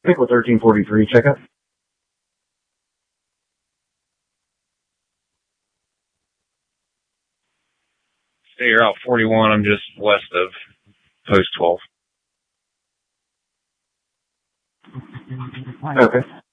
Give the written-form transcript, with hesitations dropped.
Vehicle 1343, checkup. Stay Route 41. I'm just west of Post 12. Okay.